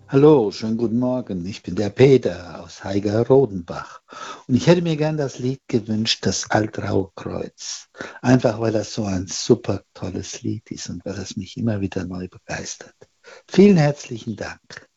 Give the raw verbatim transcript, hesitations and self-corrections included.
Hallo, schönen guten Morgen. Ich bin der Peter aus Haiger-Rodenbach. Und ich hätte mir gern das Lied gewünscht, das Altraue Kreuz. Einfach weil das so ein super tolles Lied ist und weil das mich immer wieder neu begeistert. Vielen herzlichen Dank.